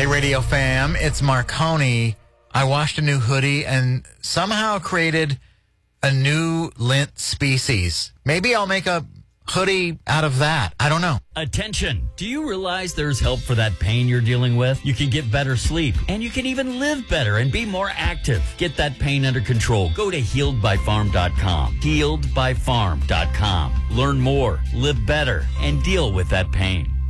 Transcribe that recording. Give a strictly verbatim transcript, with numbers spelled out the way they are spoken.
Hey, Radio Fam, it's Marconi. I washed a new hoodie and somehow created a new lint species. Maybe I'll make a hoodie out of that. I don't know. Attention! Do you realize there's help for that pain you're dealing with? You can get better sleep, and you can even live better and be more active. Get that pain under control. Go to healed by farm dot com. healed by farm dot com. Learn more, live better, and deal with that pain.